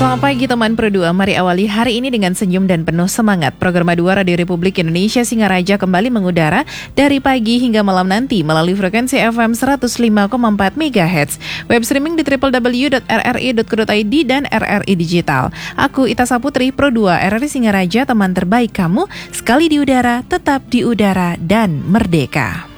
Selamat pagi teman Pro 2, mari awali hari ini dengan senyum dan penuh semangat. Program 2 Radio Republik Indonesia Singaraja kembali mengudara dari pagi hingga malam nanti melalui frekuensi FM 105,4 MHz. Web streaming di www.rri.co.id dan RRI Digital. Aku Ita Saputri, Pro 2 RRI Singaraja, teman terbaik kamu. Sekali di udara, tetap di udara dan merdeka.